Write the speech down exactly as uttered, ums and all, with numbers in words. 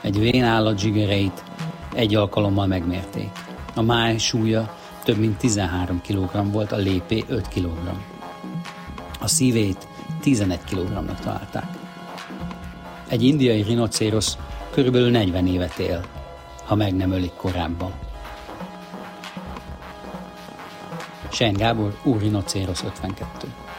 Egy vénállat zsigereit egy alkalommal megmérték. A máj súlya több mint tizenhárom kilogramm volt, a lépé öt kilogramm. A szívét tizenegy kilogramnak találták. Egy indiai rinocérosz körülbelül negyven évet él, ha meg nem ölik korábban. Sein Gábor, Úr Rinocérosz ötvenkettő.